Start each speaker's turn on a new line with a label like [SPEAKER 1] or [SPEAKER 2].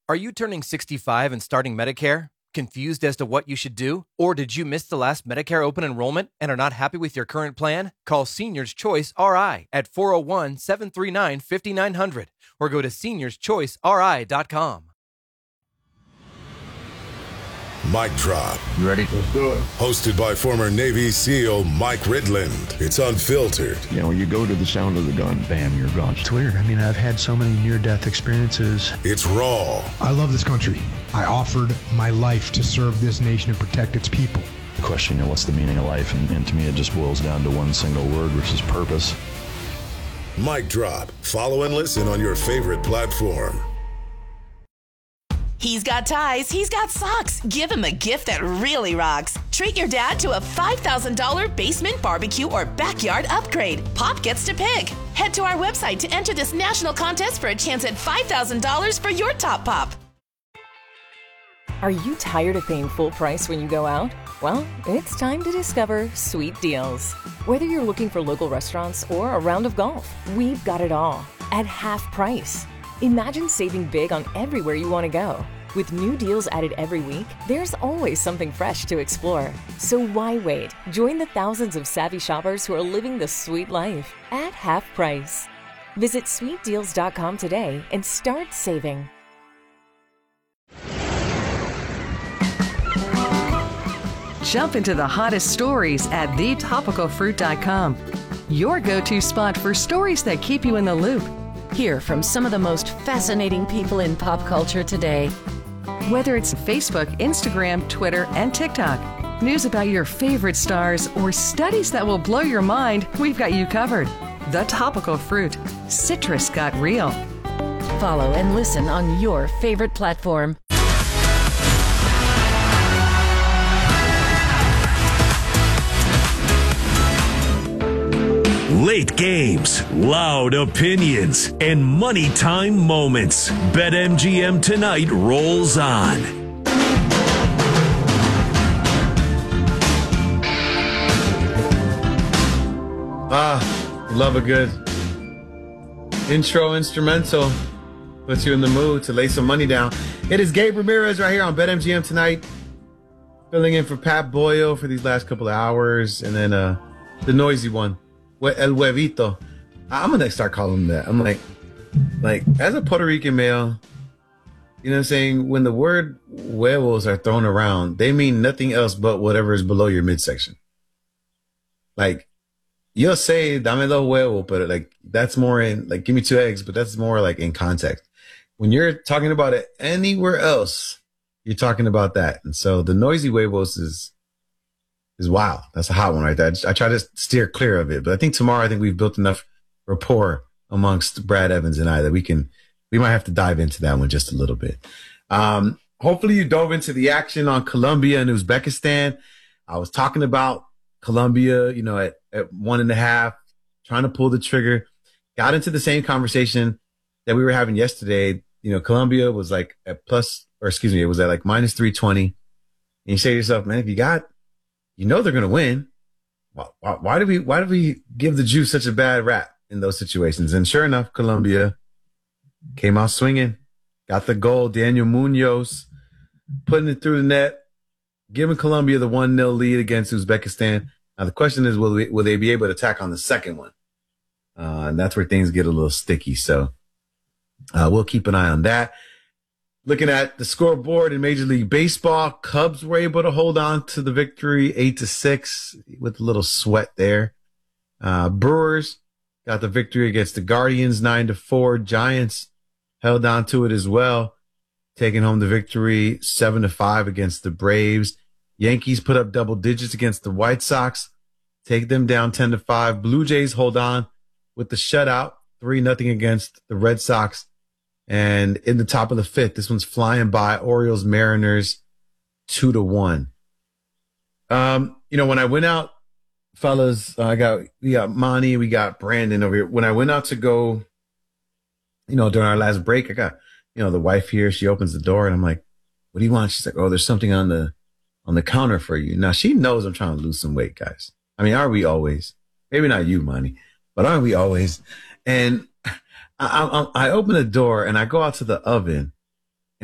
[SPEAKER 1] Are you turning 65 and starting Medicare? Confused as to what you should do? Or did you miss the last Medicare open enrollment and are not happy with your current plan? Call Seniors Choice RI at 401-739-5900 or go to seniorschoiceri.com.
[SPEAKER 2] Mic Drop.
[SPEAKER 3] You ready?
[SPEAKER 4] Let's do it.
[SPEAKER 2] Hosted by former Navy SEAL Mike Ridland. It's unfiltered.
[SPEAKER 3] You know, you go to the sound of the gun, bam, you're gone.
[SPEAKER 5] It's weird. I mean, I've had so many near-death experiences.
[SPEAKER 2] It's raw.
[SPEAKER 6] I love this country. I offered my life to serve this nation and protect its people.
[SPEAKER 3] The question, what's the meaning of life? And to me, it just boils down to one single word, which is purpose.
[SPEAKER 2] Mic Drop. Follow and listen on your favorite platform.
[SPEAKER 7] He's got ties, he's got socks. Give him a gift that really rocks. Treat your dad to a $5,000 basement barbecue or backyard upgrade. Pop gets to pick. Head to our website to enter this national contest for a chance at $5,000 for your top pop.
[SPEAKER 8] Are you tired of paying full price when you go out? Well, it's time to discover Sweet Deals. Whether you're looking for local restaurants or a round of golf, we've got it all at half price. Imagine saving big on everywhere you want to go. With new deals added every week, there's always something fresh to explore. So why wait? Join the thousands of savvy shoppers who are living the sweet life at half price. Visit sweetdeals.com today and start saving.
[SPEAKER 9] Jump into the hottest stories at thetopicalfruit.com. Your go-to spot for stories that keep you in the loop.
[SPEAKER 10] Hear from some of the most fascinating people in pop culture today.
[SPEAKER 9] Whether it's Facebook, Instagram, Twitter, and TikTok, news about your favorite stars, or studies that will blow your mind, we've got you covered. The Topical Fruit. Citrus got real.
[SPEAKER 10] Follow and listen on your favorite platform.
[SPEAKER 11] Late games, loud opinions, and money time moments. BetMGM Tonight rolls on.
[SPEAKER 4] Love a good intro instrumental. Puts you in the mood to lay some money down. It is Gabe Ramirez right here on BetMGM Tonight. Filling in for Pat Boyle for these last couple of hours. And then the noisy one. El Huevito. I'm gonna start calling him that. I'm like as a Puerto Rican male, you know what I'm saying? When the word huevos are thrown around, they mean nothing else but whatever is below your midsection. Like, you'll say dame dos huevos, but like that's more in like give me 2 eggs, but that's more like in context. When you're talking about it anywhere else, you're talking about that. And so the noisy huevos is wild. That's a hot one right there. I try to steer clear of it, but I think tomorrow, we've built enough rapport amongst Brad Evans and I that we might have to dive into that one just a little bit. Hopefully you dove into the action on Colombia and Uzbekistan. I was talking about Colombia, at 1.5, trying to pull the trigger, got into the same conversation that we were having yesterday. Colombia was like it was at like minus 320. And you say to yourself, man, if they're going to win. Why do we give the Jews such a bad rap in those situations? And sure enough, Colombia came out swinging, got the goal. Daniel Munoz putting it through the net, giving Colombia the 1-0 lead against Uzbekistan. Now the question is, will they be able to attack on the second one? And that's where things get a little sticky. So we'll keep an eye on that. Looking at the scoreboard in Major League Baseball, Cubs were able to hold on to the victory 8-6 with a little sweat there. Brewers got the victory against the Guardians 9-4. Giants held on to it as well, taking home the victory 7-5 against the Braves. Yankees put up double digits against the White Sox, take them down 10-5. Blue Jays hold on with the shutout 3-0 against the Red Sox. And in the top of the fifth, this one's flying by. Orioles, Mariners, 2-1. When I went out, fellas, we got Monty, we got Brandon over here. When I went out to go, during our last break, I got, the wife here. She opens the door and I'm like, what do you want? She's like, oh, there's something on the counter for you. Now she knows I'm trying to lose some weight, guys. I mean, aren't we always? Maybe not you, Monty, but aren't we always? And I open the door and I go out to the oven